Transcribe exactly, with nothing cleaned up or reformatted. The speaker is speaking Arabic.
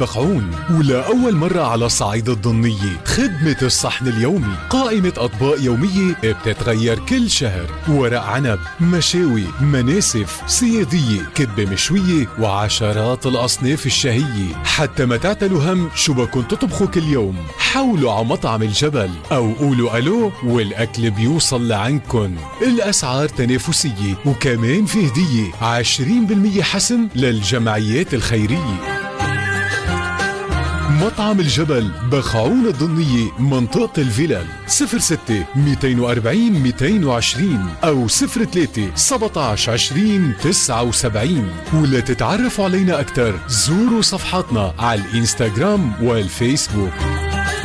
البقعون. ولأول مرة على صعيد الضنية خدمة الصحن اليومي، قائمة أطباق يومية بتتغير كل شهر، ورق عنب، مشاوي، مناسف، صيادية، كبة مشوية، وعشرات الأصناف الشهية. حتى ما تعتلوا هم شو بكون تطبخوا كل يوم، حولوا على مطعم الجبل أو قولوا ألو والأكل بيوصل لعندكن. الأسعار تنافسية، وكمان في هدية عشرين بالمية حسم للجمعيات الخيرية. مطعم الجبل، بقعون الضنية، منطقة الفلل. صفر ستة مئتين وأربعين مئتين وعشرين أو صفر ثلاثة سبعة عشر عشرين تسعة وسبعين. ولا تتعرفوا علينا أكتر زوروا صفحاتنا على الإنستغرام والفيسبوك.